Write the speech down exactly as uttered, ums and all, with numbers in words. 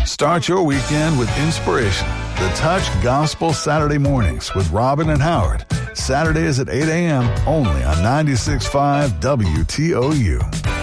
Start your weekend with inspiration. The Touch Gospel Saturday mornings with Robin and Howard. Saturdays at eight a.m. only on ninety-six point five W T O U.